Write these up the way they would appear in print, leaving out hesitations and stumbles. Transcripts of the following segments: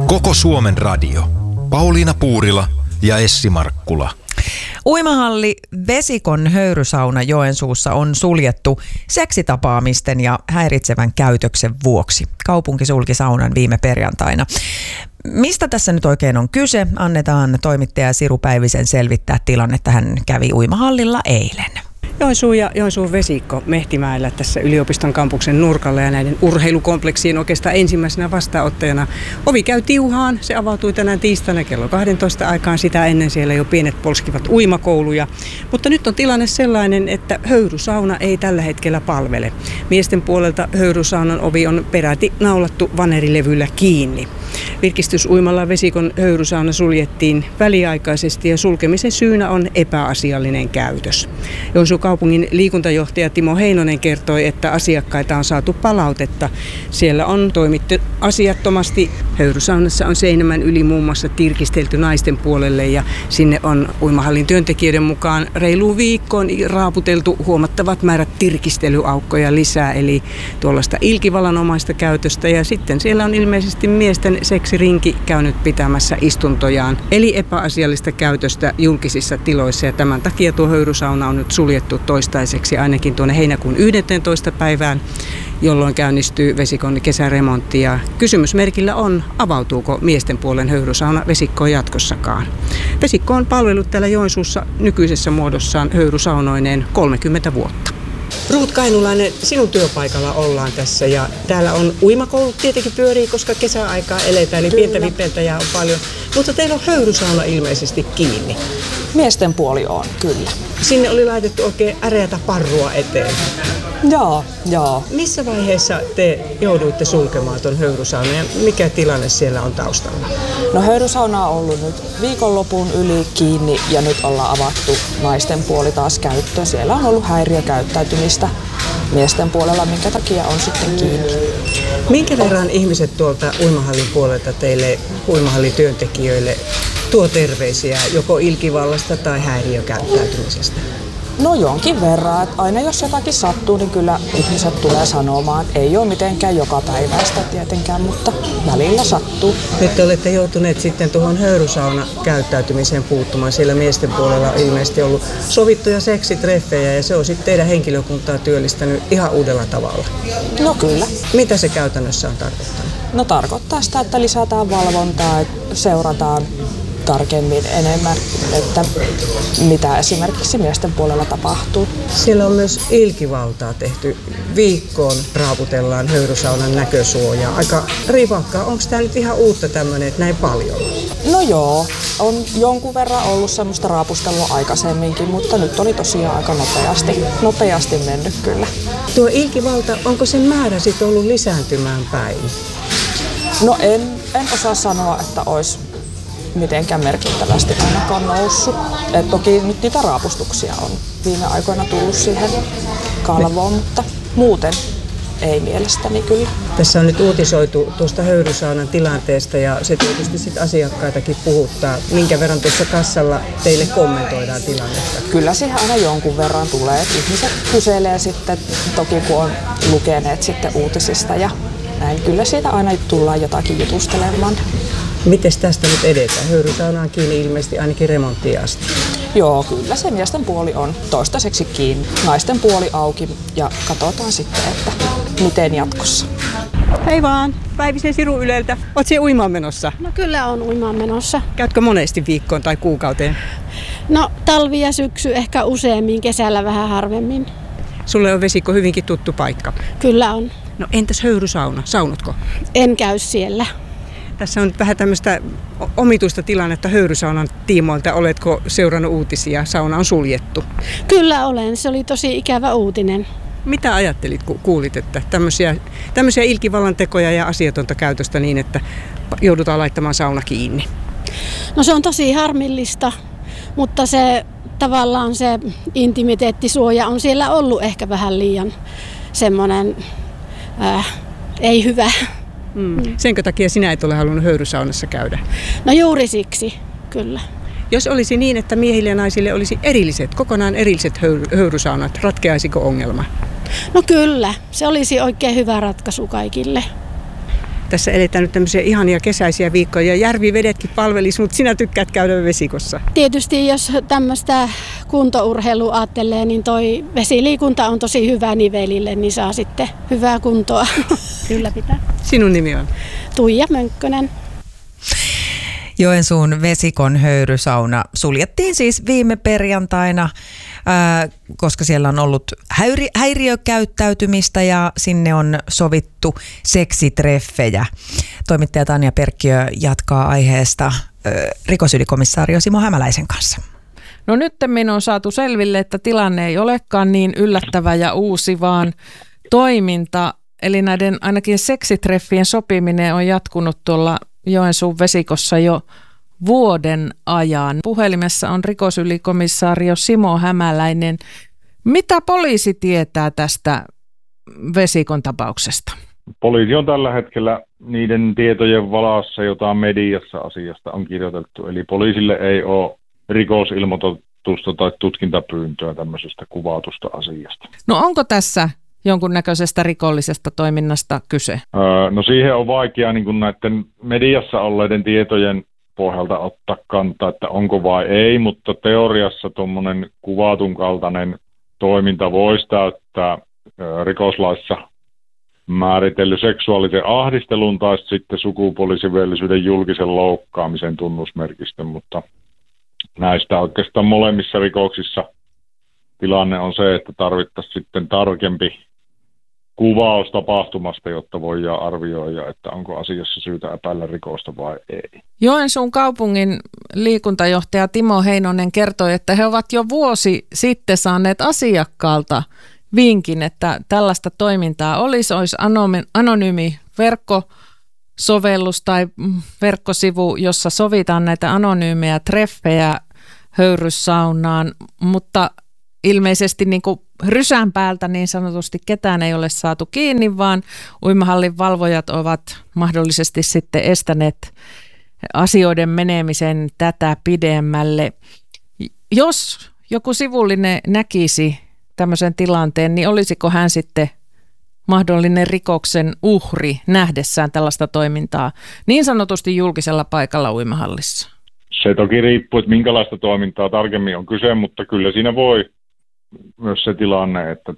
Koko Suomen radio. Pauliina Puurila ja Essi Markkula. Uimahalli Vesikon höyrysauna Joensuussa on suljettu seksitapaamisten ja häiritsevän käytöksen vuoksi. Kaupunki sulki saunan viime perjantaina. Mistä tässä nyt oikein on kyse? Annetaan toimittaja Siru Päivisen selvittää tilannetta. Hän kävi uimahallilla eilen. Joensuu ja Joensuun Vesikko Mehtimäellä tässä yliopiston kampuksen nurkalla ja näiden urheilukompleksien oikeastaan ensimmäisenä vastaanottajana. Ovi käy tiuhaan, se avautui tänään tiistaina kello 12 aikaan, sitä ennen siellä jo pienet polskivat uimakouluja. Mutta nyt on tilanne sellainen, että höyrysauna ei tällä hetkellä palvele. Miesten puolelta höyrysaunan ovi on peräti naulattu vanerilevyllä kiinni. Virkistysuimalla Vesikon höyrysauna suljettiin väliaikaisesti ja sulkemisen syynä on epäasiallinen käytös. Joensuun kaupungin liikuntajohtaja Timo Heinonen kertoi, että asiakkaita on saatu palautetta. Siellä on toimittu asiattomasti. Höyrysaunassa on seinämän yli muun muassa tirkistelty naisten puolelle ja sinne on uimahallin työntekijöiden mukaan reiluun viikkoon raaputeltu huomattavat määrät tirkistelyaukkoja lisää, eli tuollaista ilkivalanomaista käytöstä. Ja sitten siellä on ilmeisesti miesten seksirinki käynyt pitämässä istuntojaan, eli epäasiallista käytöstä julkisissa tiloissa. Ja tämän takia tuo höyrysauna on nyt suljettu toistaiseksi ainakin tuonne heinäkuun 11. päivään, jolloin käynnistyy Vesikon kesäremontti. Ja kysymysmerkillä on, avautuuko miesten puolen höyrysauna Vesikkoon jatkossakaan. Vesikko on palvellut täällä Joensuussa nykyisessä muodossaan höyrysaunoineen 30 vuotta. Ruut Kainulainen, sinun työpaikalla ollaan tässä ja täällä on uimakoulut tietenkin pyörii, koska kesäaikaa eletään, eli pientä vipeltäjää on paljon. Mutta teillä on höyrysauna ilmeisesti kiinni. Miesten puoli on, kyllä. Sinne oli laitettu oikein äreätä parrua eteen. Joo. Missä vaiheessa te jouduitte sulkemaan tuon höyrysaunan ja mikä tilanne siellä on taustalla? No höyrysauna on ollut nyt viikonlopun yli kiinni ja nyt ollaan avattu naisten puoli taas käyttöön. Siellä on ollut häiriökäyttäytymistä miesten puolella, minkä takia on sitten kiinni. Minkä verran ihmiset tuolta uimahallin puolelta teille uimahallin työntekijöille tuo terveisiä joko ilkivallasta tai häiriökäyttäytymisestä? No jonkin verran. Että aina jos jotakin sattuu, niin kyllä ihmiset tulee sanomaan. Ei ole mitenkään joka päiväistä tietenkään, mutta välillä sattuu. Nyt te olette joutuneet sitten tuohon höyrysauna käyttäytymiseen puuttumaan. Siellä miesten puolella on ilmeisesti ollut sovittuja seksitreffejä ja se on sitten teidän henkilökuntaa työllistänyt ihan uudella tavalla. No kyllä. Mitä se käytännössä on tarkoittanut? No tarkoittaa sitä, että lisätään valvontaa, että seurataan tarkemmin enemmän, että mitä esimerkiksi miesten puolella tapahtuu. Siellä on myös ilkivaltaa tehty. Viikkoon raaputellaan höyrysaunan näkösuojaa. Aika rivakkaa. Onko tämä nyt ihan uutta tämmöinen, että näin paljon? No joo, on jonkun verran ollut semmoista raapustelua aikaisemminkin, mutta nyt oli tosiaan aika nopeasti mennyt kyllä. Tuo ilkivalta, onko sen määrä sitten ollut lisääntymään päin? No en osaa sanoa, että olisi mitenkään merkittävästi ainakaan noussut. Et toki nyt niitä raapustuksia on viime aikoina tullut siihen kalvoon, mutta muuten ei mielestäni kyllä. Tässä on nyt uutisoitu tuosta höyrysaunan tilanteesta ja se tietysti sit asiakkaitakin puhuttaa. Minkä verran tuossa kassalla teille kommentoidaan tilannetta? Kyllä siihen aina jonkun verran tulee. Ihmiset kyselee sitten, toki kun on lukeneet sitten uutisista ja näin. Kyllä siitä aina tullaan jotakin jutustelemaan. Mites tästä nyt edetään? Höyrysauna on kiinni ilmeisesti ainakin remonttiin asti. Joo, kyllä se miesten puoli on toistaiseksi kiinni. Naisten puoli auki ja katsotaan sitten, että miten jatkossa. Hei vaan, Päivisen Siru Yleltä. Oot siellä uimaan menossa? No kyllä on uimaan menossa. Käytkö monesti viikkoon tai kuukauteen? No talvi ja syksy ehkä useammin, kesällä vähän harvemmin. Sulle on Vesikko hyvinkin tuttu paikka. Kyllä on. No entäs höyrysauna? Saunotko? En käy siellä. Tässä on nyt vähän tämmöistä omituista tilannetta höyrysaunan tiimoilta. Oletko seurannut uutisia? Sauna on suljettu. Kyllä olen. Se oli tosi ikävä uutinen. Mitä ajattelit, kun kuulit, että tämmöisiä ilkivallan tekoja ja asiatonta käytöstä niin, että joudutaan laittamaan sauna kiinni? No se on tosi harmillista, mutta se tavallaan se intimiteettisuoja on siellä ollut ehkä vähän liian semmoinen ei hyvä. Senkö takia sinä et ole halunnut höyrysaunassa käydä? No juuri siksi, kyllä. Jos olisi niin, että miehille ja naisille olisi kokonaan erilliset höyrysaunat, ratkeaisiko ongelma? No kyllä, se olisi oikein hyvä ratkaisu kaikille. Tässä eletään nyt tämmöisiä ihania kesäisiä viikkoja ja järvivedetkin palvelisi, mutta sinä tykkäät käydä vesikossa. Tietysti jos tämmöistä kuntourheilua ajattelee, niin toi vesiliikunta on tosi hyvä nivelille, niin saa sitten hyvää kuntoa ylläpitää. Sinun nimi on? Tuija Mönkkönen. Joensuun Vesikon höyrysauna suljettiin siis viime perjantaina, koska siellä on ollut häiriökäyttäytymistä ja sinne on sovittu seksitreffejä. Toimittaja Tanja Perkkiö jatkaa aiheesta rikosylikomissario Simo Hämäläisen kanssa. No nyttemmin on saatu selville, että tilanne ei olekaan niin yllättävä ja uusi, vaan toiminta, eli näiden ainakin seksitreffien sopiminen on jatkunut tuolla Joensuun Vesikossa jo vuoden ajan. Puhelimessa on rikosylikomissario Simo Hämäläinen. Mitä poliisi tietää tästä Vesikon tapauksesta? Poliisi on tällä hetkellä niiden tietojen valassa, jota mediassa asiasta on kirjoitettu. Eli poliisille ei ole rikosilmoitusta tai tutkintapyyntöä tämmöisestä kuvatusta asiasta. No onko tässä jonkunnäköisestä rikollisesta toiminnasta kyse? No siihen on vaikea niin kuin näiden mediassa olleiden tietojen pohjalta ottaa kantaa, että onko vai ei, mutta teoriassa tuommoinen kuvatun kaltainen toiminta voisi täyttää rikoslaissa määritellyn seksuaalisen ahdistelun tai sitten sukupuolisiveellisyyden julkisen loukkaamisen tunnusmerkistön, mutta näistä oikeastaan molemmissa rikoksissa tilanne on se, että tarvittaisiin sitten tarkempi kuvaus tapahtumasta, jotta voidaan arvioida, että onko asiassa syytä epäillä rikosta vai ei. Joensuun kaupungin liikuntajohtaja Timo Heinonen kertoi, että he ovat jo vuosi sitten saaneet asiakkaalta vinkin, että tällaista toimintaa olisi anonyymi verkkosovellus tai verkkosivu, jossa sovitaan näitä anonyymejä treffejä höyryssaunaan, mutta ilmeisesti niin kuin rysän päältä niin sanotusti ketään ei ole saatu kiinni, vaan uimahallin valvojat ovat mahdollisesti sitten estäneet asioiden menemisen tätä pidemmälle. Jos joku sivullinen näkisi tämmöisen tilanteen, niin olisiko hän sitten mahdollinen rikoksen uhri nähdessään tällaista toimintaa niin sanotusti julkisella paikalla uimahallissa? Se toki riippuu, että minkälaista toimintaa tarkemmin on kyse, mutta kyllä siinä voi myös se tilanne, että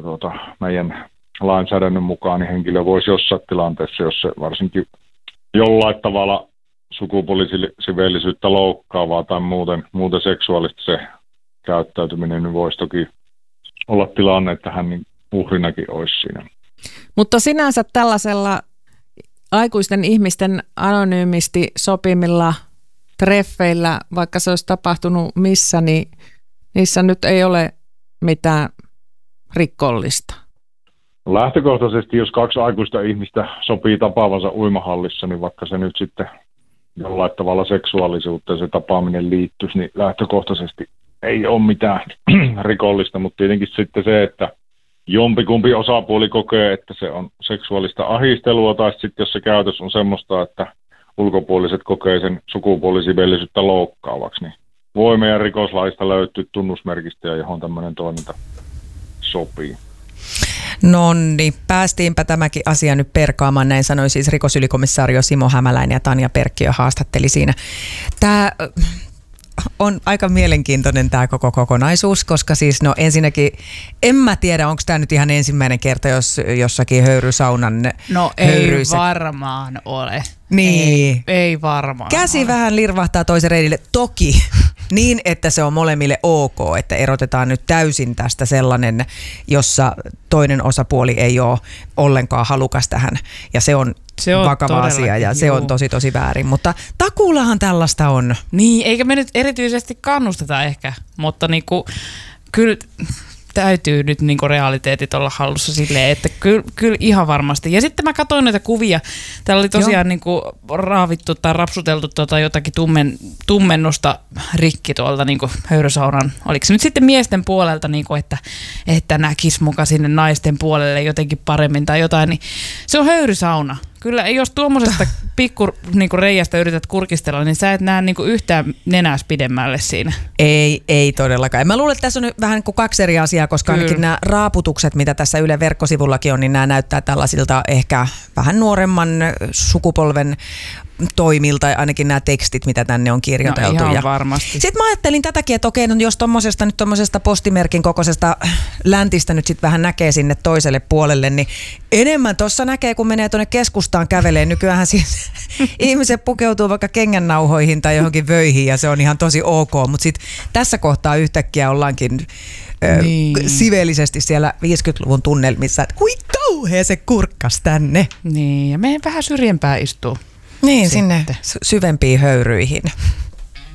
meidän lainsäädännön mukaan niin henkilö voisi jossain tilanteessa, jos se varsinkin jollain tavalla sukupuolisiveellisyyttä loukkaavaa tai muuten seksuaalista se käyttäytyminen, niin voisi toki olla tilanne, että hän niin uhrinakin olisi siinä. Mutta sinänsä tällaisella aikuisten ihmisten anonyymisti sopimilla treffeillä, vaikka se olisi tapahtunut missä, niin niissä nyt ei ole mitään rikollista. Lähtökohtaisesti, jos kaksi aikuista ihmistä sopii tapaavansa uimahallissa, niin vaikka se nyt sitten jollain tavalla seksuaalisuutta ja se tapaaminen liittyisi, niin lähtökohtaisesti ei ole mitään rikollista, mutta tietenkin sitten se, että jompikumpi osapuoli kokee, että se on seksuaalista ahdistelua, tai sitten jos se käytös on semmoista, että ulkopuoliset kokee sen sukupuolisiveellisyyttä loukkaavaksi, niin voi meidän rikoslaista löytyä tunnusmerkistöjä, johon tämmöinen toiminta sopii. No niin, päästiinpä tämäkin asia nyt perkaamaan, näin sanoi siis rikosylikomissario Simo Hämäläinen ja Tanja Perkkiö haastatteli siinä. Tämä on aika mielenkiintoinen tämä koko kokonaisuus, koska siis no ensinnäkin en mä tiedä, onko tämä nyt ihan ensimmäinen kerta, jos jossakin höyrysaunan No ei varmaan ole. Niin. Ei varmaan Käsi ole. vähän lirvahtaa toisen reidille. Toki niin, että se on molemmille ok, että erotetaan nyt täysin tästä sellainen, jossa toinen osapuoli ei ole ollenkaan halukas tähän. Ja se on vakava asia ja se on tosi väärin. Mutta takuullahan tällaista on. Niin, eikä me nyt erityisesti kannusteta ehkä, mutta niinku, kyllä täytyy nyt niinku realiteetit olla hallussa silleen, että kyllä ihan varmasti. Ja sitten mä katsoin näitä kuvia. Täällä oli tosiaan niinku raavittu tai rapsuteltu jotakin tummennusta rikki tuolta niinku höyrysaunan. Oliko se nyt sitten miesten puolelta, niinku, että näkisi muka sinne naisten puolelle jotenkin paremmin tai jotain. Niin se on höyrysauna. Kyllä, jos tuommoisesta pikku niinku reiästä yrität kurkistella, niin sä et näe niinku yhtään nenäs pidemmälle siinä. Ei todellakaan. Mä luulen, että tässä on nyt vähän kuin kaksi eri asiaa, koska ainakin nämä raaputukset, mitä tässä Yle verkkosivullakin on, niin nämä näyttää tällaisilta ehkä vähän nuoremman sukupolven toimilta, ainakin nämä tekstit, mitä tänne on kirjoiteltu. No ihan varmasti. Sitten mä ajattelin tätäkin, että okei, no jos tommosesta postimerkin kokoisesta läntistä nyt sitten vähän näkee sinne toiselle puolelle, niin enemmän tuossa näkee, kun menee tuonne keskustaan kävelee. Nykyäänhän siis ihmiset pukeutuu vaikka kengännauhoihin tai johonkin vöihin ja se on ihan tosi ok, mutta sitten tässä kohtaa yhtäkkiä ollaankin siveellisesti siellä 50-luvun tunnelmissa, että kui kauhea se kurkkas tänne. Niin, ja meidän vähän syrjempää istuu. Niin, sitten sinne syvempiin höyryihin.